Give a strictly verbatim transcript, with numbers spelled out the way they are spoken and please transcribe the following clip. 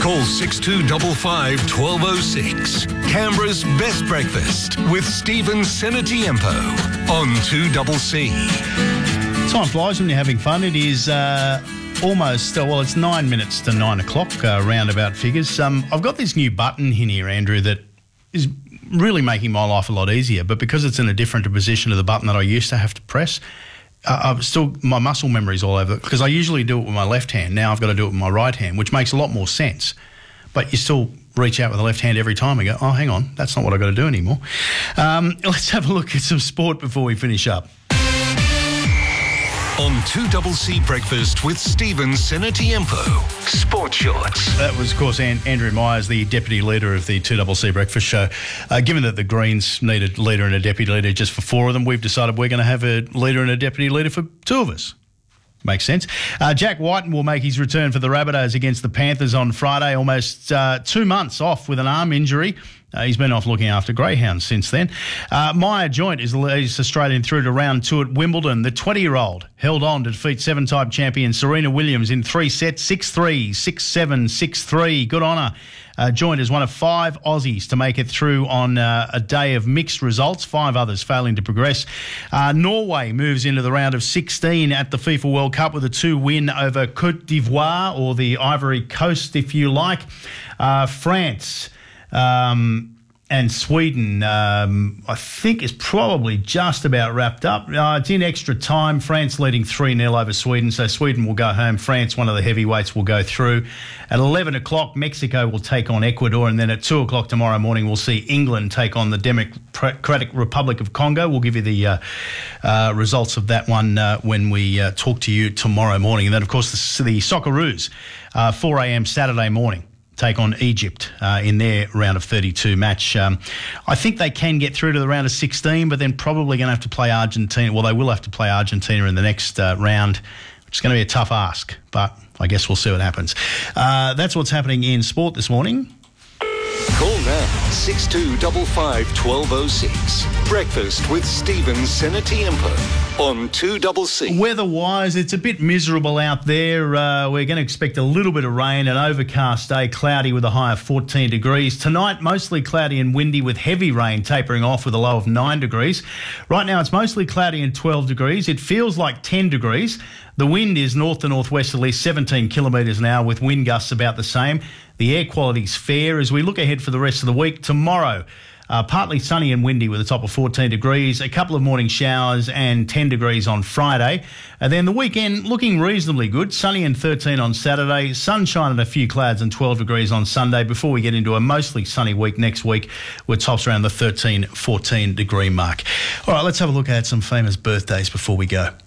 Call six two five five, one two zero six. Canberra's Best Breakfast with Stephen Senatiempo on two C C. Time flies when you're having fun. It is uh, almost, uh, well, it's nine minutes to nine o'clock, uh, roundabout figures. Um, I've got this new button in here, Andrew, that is really making my life a lot easier, but because it's in a different position to the button that I used to have to press, uh, I'm still, my muscle memory's all over, because I usually do it with my left hand. Now I've got to do it with my right hand, which makes a lot more sense. But you still reach out with the left hand every time and go, oh, hang on, that's not what I've got to do anymore. Um, let's have a look at some sport before we finish up. On two C C Breakfast with Stephen Senatiempo. Sport Shorts. That was, of course, An- Andrew Myers, the Deputy Leader of the two C C Breakfast Show. Uh, given that the Greens need a leader and a Deputy Leader just for four of them, we've decided we're going to have a leader and a Deputy Leader for two of us. Makes sense. Uh, Jack Whiten will make his return for the Rabbitohs against the Panthers on Friday, almost uh, two months off with an arm injury. Uh, he's been off looking after greyhounds since then. Uh, Maya Joint is the latest Australian through to round two at Wimbledon. The twenty-year-old held on to defeat seven-time champion Serena Williams in three sets, six three, six seven, six three. Good on her. Uh, Joint is one of five Aussies to make it through on uh, a day of mixed results, five others failing to progress. Uh, Norway moves into the round of sixteen at the FIFA World Cup with a two-win over Côte d'Ivoire, or the Ivory Coast, if you like. Uh, France... Um, and Sweden, um, I think, is probably just about wrapped up. Uh, it's in extra time. France leading three nil over Sweden, so Sweden will go home. France, one of the heavyweights, will go through. At eleven o'clock, Mexico will take on Ecuador, and then at two o'clock tomorrow morning, we'll see England take on the Democratic Republic of Congo. We'll give you the uh, uh, results of that one uh, when we uh, talk to you tomorrow morning. And then, of course, the, the Socceroos, uh, four a.m. Saturday morning, take on Egypt uh, in their round of thirty-two match. Um, I think they can get through to the round of sixteen, but then probably going to have to play Argentina. Well, they will have to play Argentina in the next uh, round, which is going to be a tough ask, but I guess we'll see what happens. Uh, that's what's happening in sport this morning. Call now, six two five five, one two zero six. Breakfast with Stephen Senatiempo on two C C. Weather-wise, it's a bit miserable out there. Uh, we're going to expect a little bit of rain, an overcast day, cloudy with a high of fourteen degrees. Tonight, mostly cloudy and windy with heavy rain tapering off with a low of nine degrees. Right now, it's mostly cloudy and twelve degrees. It feels like ten degrees. The wind is north to northwesterly, seventeen kilometres an hour, with wind gusts about the same. The air quality's fair as we look ahead for the rest of the week. Tomorrow, uh, partly sunny and windy with a top of fourteen degrees, a couple of morning showers and ten degrees on Friday. And then the weekend looking reasonably good, sunny and thirteen on Saturday, sunshine and a few clouds and twelve degrees on Sunday before we get into a mostly sunny week next week with tops around the thirteen, fourteen degree mark. All right, let's have a look at some famous birthdays before we go.